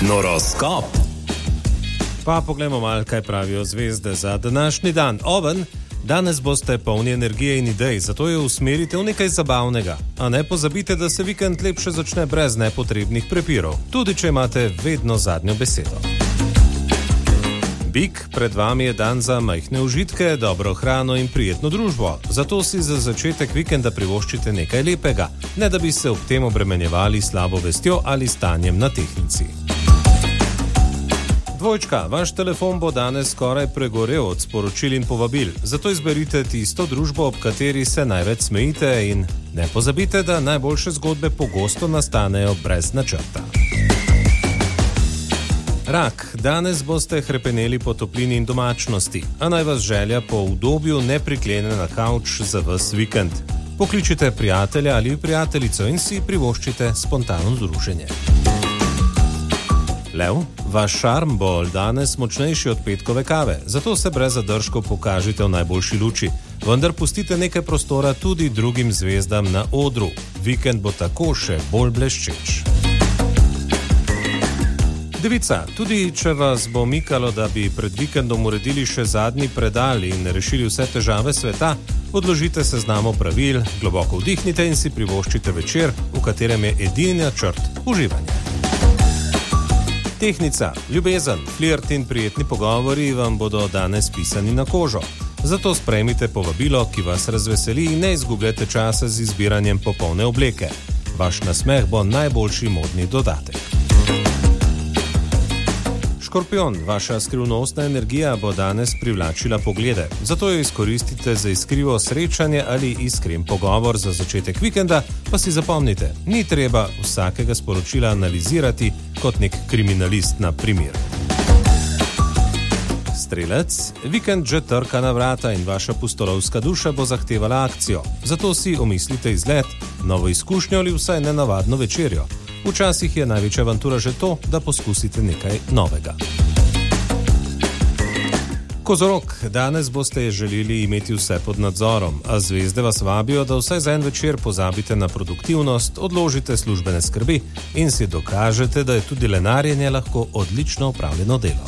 Noroskop. Pa poglejmo malo, kaj pravijo zvezde za današnji dan. Oven, danes boste polni energije in idej, zato jo usmerite v nekaj zabavnega. A ne pozabite, da se vikend lepše začne brez nepotrebnih prepirov, tudi če imate vedno zadnjo besedo. Bik, pred vami je dan za majhne užitke, dobro hrano in prijetno družbo. Zato si za začetek vikenda privoščite nekaj lepega, ne da bi se ob tem obremenjevali slabo vestjo ali stanjem na tehtnici. Dvojčka, vaš telefon bo danes skoraj pregorel od sporočil in povabil, zato izberite tisto družbo, ob kateri se največ smejite in ne pozabite, da najboljše zgodbe pogosto nastanejo brez načrta. Rak, danes boste hrepeneli po toplini in domačnosti, a naj vas želja po udobju ne priklene na kavč za ves vikend. Pokličite prijatelja ali prijateljico in si privoščite spontano druženje. Lev, vaš šarm bo danes močnejši od petkove kave, zato se brez zadržkov pokažite v najboljši luči, vendar pustite nekaj prostora tudi drugim zvezdam na odru. Vikend bo tako še bolj bleščeč. Devica, tudi če vas bo mikalo, da bi pred vikendom uredili še zadnji predal in rešili vse težave sveta, odložite seznam pravil, globoko vdihnite in si privoščite večer, v katerem je edini načrt uživanje. Tehnica, ljubezen, flirt in prijetni pogovori vam bodo danes pisani na kožo. Zato sprejmite povabilo, ki vas razveseli in ne izgubljate časa z izbiranjem popolne obleke. Vaš nasmeh bo najboljši modni dodatek. Škorpion, vaša skrivnostna energija bo danes privlačila poglede, zato jo izkoristite za iskrivo srečanje ali iskren pogovor za začetek vikenda, pa si zapomnite, ni treba vsakega sporočila analizirati kot nek kriminalist na primer. Strelec, vikend že trka na vrata in vaša pustolovska duša bo zahtevala akcijo, zato si omislite izlet, novo izkušnjo ali vsaj nenavadno večerjo. Včasih je največja avantura že to, da poskusite nekaj novega. Kozorog, danes boste želeli imeti vse pod nadzorom, a zvezde vas vabijo, da vsaj za en večer pozabite na produktivnost, odložite službene skrbi in si dokažete, da je tudi lenarjenje lahko odlično opravljeno delo.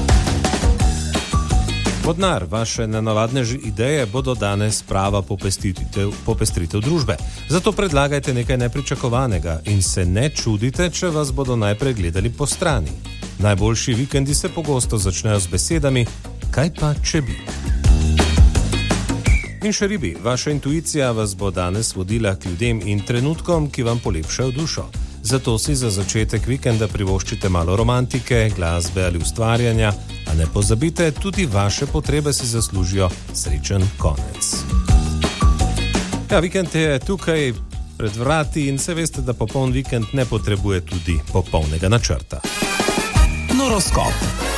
Vodnar, vaše nenavadne ideje bodo danes prava popestritev družbe. Zato predlagajte nekaj nepričakovanega in se ne čudite, če vas bodo najprej gledali po strani. Najboljši vikendi se pogosto začnejo z besedami, kaj pa če bi. In še ribi, vaša intuicija vas bo danes vodila k ljudem in trenutkom, ki vam polepšajo dušo. Zato si za začetek vikenda privoščite malo romantike, glasbe ali ustvarjanja, a ne pozabite, tudi vaše potrebe si zaslužijo srečen konec. Ja, vikend je tukaj pred vrati in se veste, da popoln vikend ne potrebuje tudi popolnega načrta. Noroskop.